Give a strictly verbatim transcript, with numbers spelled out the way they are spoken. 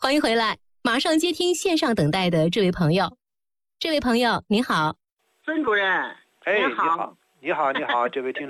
欢迎回来，马上接听线上等待的这位朋友。这位朋友，你好， 孙主任， 哎， 您好， 你好，你好，你好，这位听众。